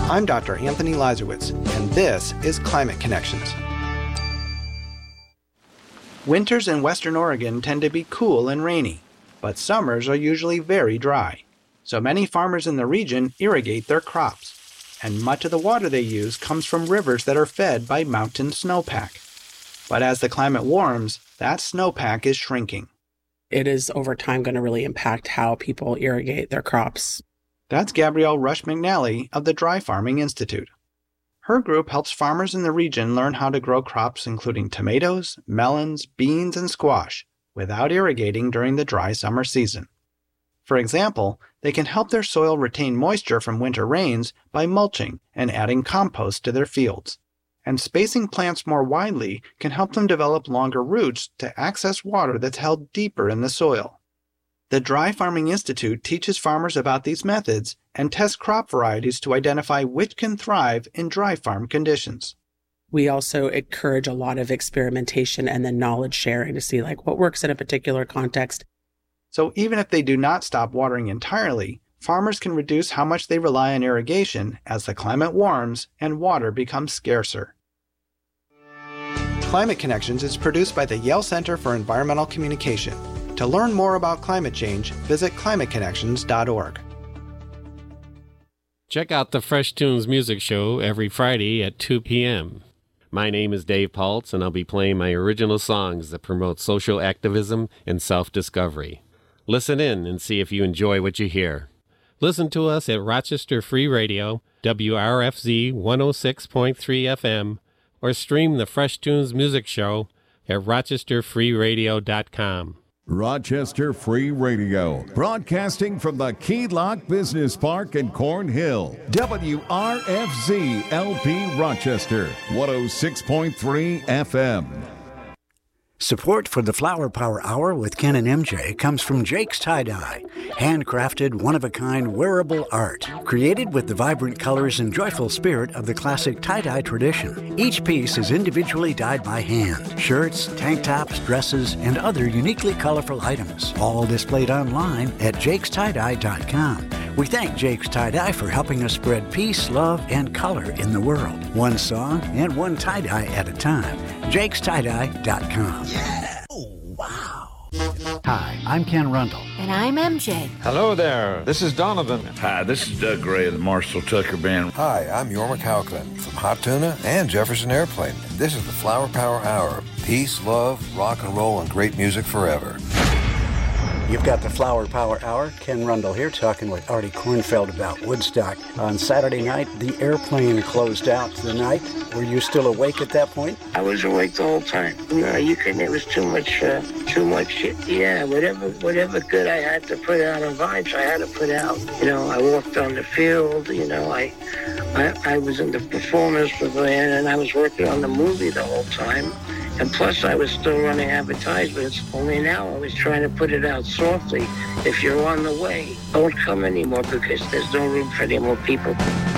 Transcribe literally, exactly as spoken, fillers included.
I'm Doctor Anthony Lazarowitz, and this is Climate Connections. Winters in Western Oregon tend to be cool and rainy, but summers are usually very dry. So many farmers in the region irrigate their crops, and much of the water they use comes from rivers that are fed by mountain snowpack. But as the climate warms, that snowpack is shrinking. It is over time going to really impact how people irrigate their crops. That's Gabrielle Rush McNally of the Dry Farming Institute. Her group helps farmers in the region learn how to grow crops including tomatoes, melons, beans, and squash without irrigating during the dry summer season. For example, they can help their soil retain moisture from winter rains by mulching and adding compost to their fields. And spacing plants more widely can help them develop longer roots to access water that's held deeper in the soil. The Dry Farming Institute teaches farmers about these methods and tests crop varieties to identify which can thrive in dry farm conditions. We also encourage a lot of experimentation and then knowledge sharing to see like what works in a particular context. So even if they do not stop watering entirely, farmers can reduce how much they rely on irrigation as the climate warms and water becomes scarcer. Climate Connections is produced by the Yale Center for Environmental Communication. To learn more about climate change, visit climate connections dot org. Check out the Fresh Tunes Music Show every Friday at two p.m. My name is Dave Paltz, and I'll be playing my original songs that promote social activism and self-discovery. Listen in and see if you enjoy what you hear. Listen to us at Rochester Free Radio, W R F Z one oh six point three F M, or stream the Fresh Tunes Music Show at rochester free radio dot com. Rochester Free Radio, broadcasting from the Key Lock Business Park in Cornhill. W R F Z L P Rochester, one oh six point three F M. Support for the Flower Power Hour with Ken and M J comes from Jake's Tie-Dye, handcrafted, one-of-a-kind wearable art, created with the vibrant colors and joyful spirit of the classic tie-dye tradition. Each piece is individually dyed by hand. Shirts, tank tops, dresses, and other uniquely colorful items, all displayed online at jakes tie dye dot com. We thank Jake's Tie-Dye for helping us spread peace, love, and color in the world. One song and one tie-dye at a time. jakes tie dye dot com. Yeah! Oh, wow! Hi, I'm Ken Rundle. And I'm M J. Hello there, this is Donovan. Hi, this is Doug Gray of the Marshall Tucker Band. Hi, I'm Yorma Cowclin from Hot Tuna and Jefferson Airplane. This is the Flower Power Hour. Peace, love, rock and roll, and great music forever. You've got the Flower Power Hour. Ken Rundle here talking with Artie Kornfeld about Woodstock. On Saturday night, the airplane closed out the night. Were you still awake at that point? I was awake the whole time. No, you couldn't. It was too much, uh, too much shit. Yeah, whatever, whatever good I had to put out on vibes, I had to put out. You know, I walked on the field. You know, I, I, I was in the performance pavilion, and I was working on the movie the whole time. And plus, I was still running advertisements. Only now I was trying to put it out softly. If you're on the way, don't come anymore because there's no room for any more people.